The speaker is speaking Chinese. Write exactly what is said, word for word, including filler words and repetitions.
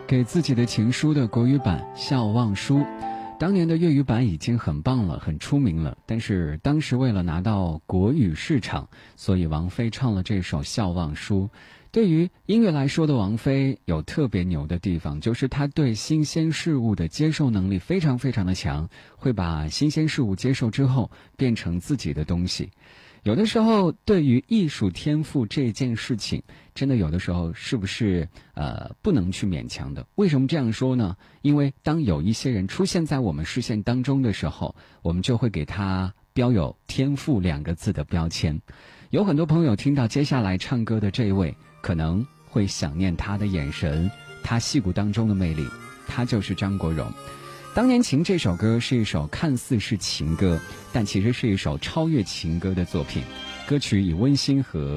给自己的情书的国语版《笑忘书》，当年的粤语版已经很棒了，很出名了。但是当时为了拿到国语市场，所以王菲唱了这首《笑忘书》。对于音乐来说的王菲有特别牛的地方，就是她对新鲜事物的接受能力非常非常的强，会把新鲜事物接受之后变成自己的东西。有的时候对于艺术天赋这件事情，真的有的时候是不是呃不能去勉强的。为什么这样说呢？因为当有一些人出现在我们视线当中的时候，我们就会给他标有天赋两个字的标签。有很多朋友听到接下来唱歌的这一位，可能会想念他的眼神，他戏骨当中的魅力，他就是张国荣。当年情这首歌是一首看似是情歌，但其实是一首超越情歌的作品。歌曲以温馨和